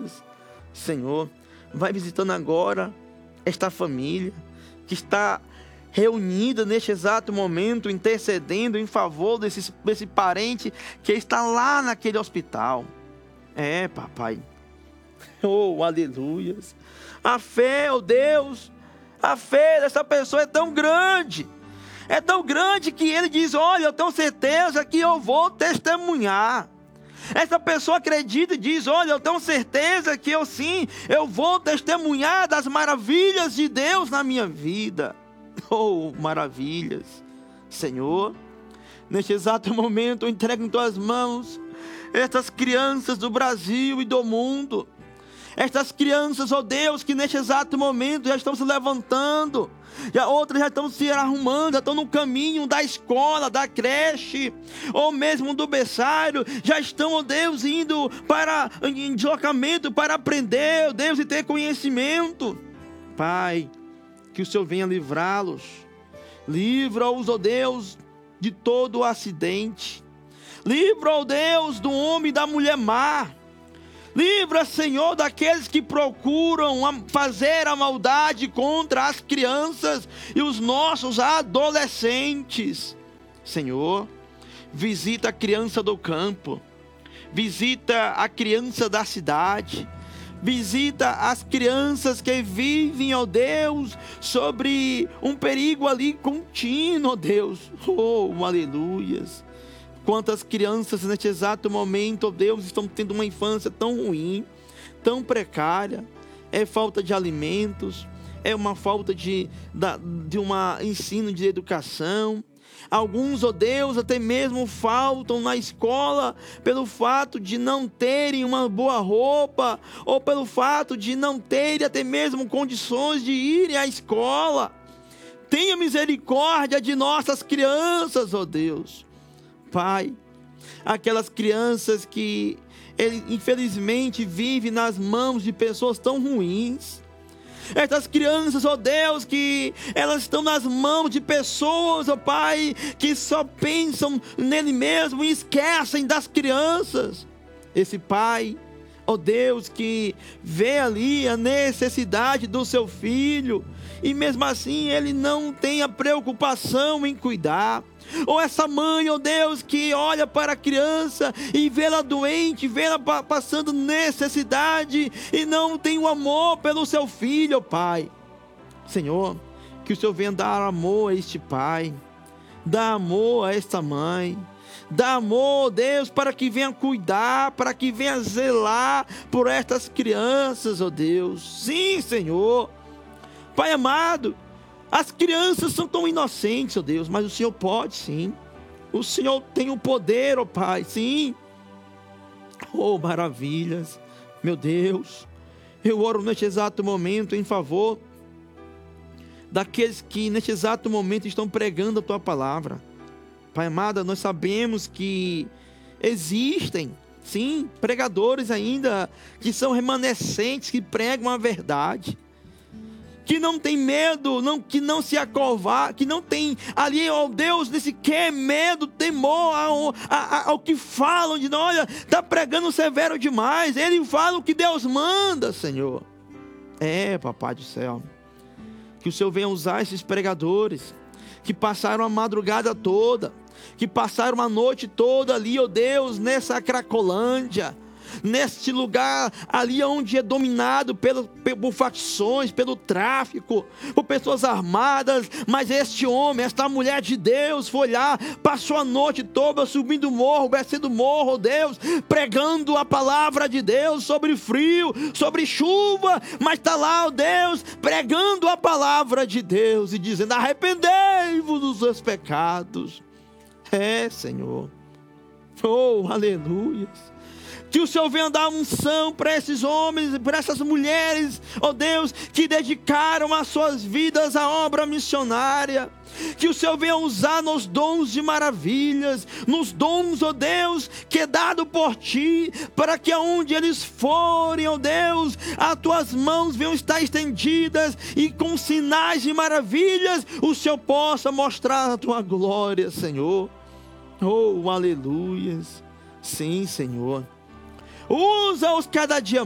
vidas. Senhor, vai visitando agora esta família que está reunida neste exato momento, intercedendo em favor desse parente que está lá naquele hospital. Papai. Oh, aleluias. A fé, oh Deus, a fé dessa pessoa é tão grande. É tão grande que ele diz: olha, eu tenho certeza que eu vou testemunhar. Essa pessoa acredita e diz: olha, eu tenho certeza que eu vou testemunhar das maravilhas de Deus na minha vida. Oh, maravilhas. Senhor, neste exato momento eu entrego em tuas mãos estas crianças do Brasil e do mundo. Estas crianças, ó Deus, que neste exato momento já estão se levantando, outras já estão se arrumando, já estão no caminho da escola, da creche, ou mesmo do berçário, já estão, ó Deus, indo em deslocamento para aprender, ó Deus, e ter conhecimento. Pai, que o Senhor venha livrá-los, livra-os, ó Deus, de todo o acidente, livra, ó Deus, do homem e da mulher má. Livra, Senhor, daqueles que procuram fazer a maldade contra as crianças e os nossos adolescentes. Senhor, visita a criança do campo, visita a criança da cidade, visita as crianças que vivem, ó Deus, sobre um perigo ali contínuo, ó Deus. Oh, aleluias. Quantas crianças neste exato momento, ó Deus, estão tendo uma infância tão ruim, tão precária. É falta de alimentos, é uma falta de ensino de educação. Alguns, ó Deus, até mesmo faltam na escola pelo fato de não terem uma boa roupa, ou pelo fato de não terem até mesmo condições de irem à escola. Tenha misericórdia de nossas crianças, ó Deus. Pai, aquelas crianças que infelizmente vivem nas mãos de pessoas tão ruins. Essas crianças, ó Deus, que elas estão nas mãos de pessoas, ó Pai, que só pensam nele mesmo e esquecem das crianças. Esse pai, ó Deus, que vê ali a necessidade do seu filho e mesmo assim ele não tem a preocupação em cuidar. Ou essa mãe, ó Deus, que olha para a criança e vê ela doente, vê ela passando necessidade e não tem o amor pelo seu filho, ó Pai. Senhor, que o Senhor venha dar amor a este pai, dá amor a esta mãe, dá amor, Deus, para que venha cuidar, para que venha zelar por estas crianças, ó Deus. Sim, Senhor. Pai amado, as crianças são tão inocentes, ó Deus, mas o Senhor pode, sim. O Senhor tem o poder, ó Pai, sim. Oh, maravilhas, meu Deus. Eu oro neste exato momento em favor daqueles que neste exato momento estão pregando a Tua palavra. Pai amado, nós sabemos que existem, sim, pregadores ainda que são remanescentes, que pregam a verdade, que não tem medo, que não se acovardam, que não tem ali, ó Deus, nem sequer medo, temor ao que falam, de olha, está pregando severo demais. Ele fala o que Deus manda, Senhor. Papai do céu, que o Senhor venha usar esses pregadores, que passaram a madrugada toda, que passaram a noite toda ali, ó Deus, nessa Cracolândia, neste lugar ali onde é dominado por facções, pelo tráfico, por pessoas armadas, mas este homem, esta mulher de Deus foi lá, passou a noite toda subindo morro, descendo morro, oh Deus, pregando a palavra de Deus sobre frio, sobre chuva, mas está lá, oh Deus, pregando a palavra de Deus e dizendo: arrependei-vos dos seus pecados. Senhor, oh, aleluia. Que o Senhor venha dar unção para esses homens, para essas mulheres, ó Deus, que dedicaram as suas vidas à obra missionária. Que o Senhor venha usar nos dons de maravilhas, nos dons, ó Deus, que é dado por Ti, para que aonde eles forem, ó Deus, as Tuas mãos venham estar estendidas e com sinais de maravilhas o Senhor possa mostrar a Tua glória, Senhor. Oh, aleluias. Sim, Senhor. Usa-os cada dia